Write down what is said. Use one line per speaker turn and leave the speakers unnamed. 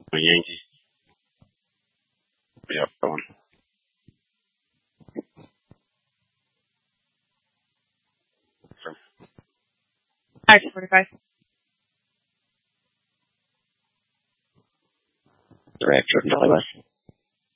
Yankee. Yep, that one.
Alright, 45.
Direct, Jordan Valley West.